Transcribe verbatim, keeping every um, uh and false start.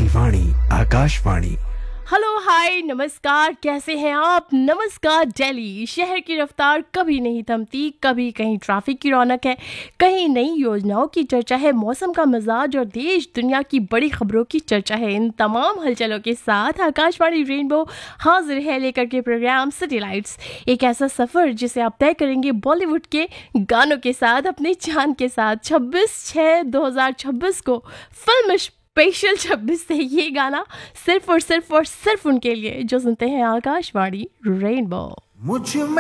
आपकी वाणी आकाशवाणी। हेलो, हाय, नमस्कार, कैसे हैं आप? नमस्कार दिल्ली। शहर की रफ्तार कभी नहीं थमती, कभी कहीं ट्रैफिक की रौनक है, कहीं नई योजनाओं की चर्चा है, मौसम का मिजाज और देश दुनिया की बड़ी खबरों की चर्चा है। इन तमाम हलचलों के साथ आकाशवाणी रेनबो हाजिर है लेकर के प्रोग्राम सिटी लाइट्स, एक ऐसा सफर जिसे आप तय करेंगे बॉलीवुड के गानों के साथ, अपनी जान के साथ। छब्बीस छः दो हज़ार छब्बीस को फिल्म स्पेशल छब्बीस से ये गाना सिर्फ और सिर्फ और सिर्फ उनके लिए जो सुनते हैं आकाशवाणी रेनबो। मुझ